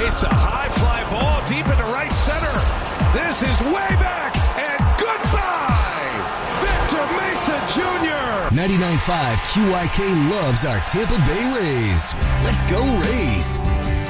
Mesa, high fly ball deep into right center. This is way back, and goodbye, Victor Mesa Jr. 99.5 QIK loves our Tampa Bay Rays. Let's go Rays.